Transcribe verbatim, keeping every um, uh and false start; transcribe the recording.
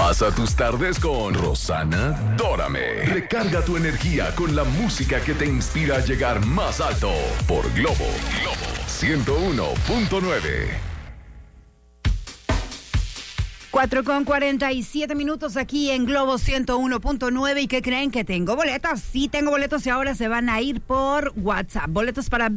Pasa tus tardes con Rosana Dórame. Recarga tu energía con la música que te inspira a llegar más alto por Globo, Globo ciento uno punto nueve. cuatro con cuarenta y siete minutos aquí en Globo ciento uno punto nueve. ¿Y qué creen? Que tengo boletos. Sí, tengo boletos y ahora se van a ir por WhatsApp. Boletos para